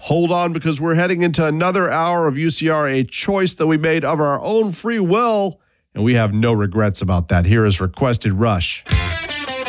Hold on, because we're heading into another hour of UCR, a choice that we made of our own free will, and we have no regrets about that. Here is Requested Rush.